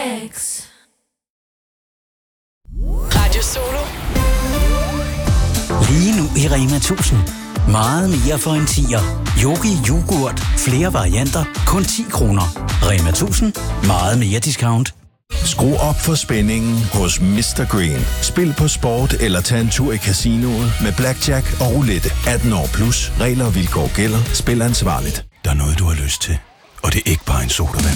Radio Solo. Lige nu i Rema 1000. Meget mere for en 10'er. Yogi Yoghurt. Flere varianter. Kun 10 kroner. Rema 1000. Meget mere discount. Skru op for spændingen hos Mr. Green. Spil på sport eller tag en tur i casinoet med blackjack og roulette. 18 år plus. Regler og vilkår gælder. Spil ansvarligt. Der er noget, du har lyst til. Og det er ikke bare en sodavand.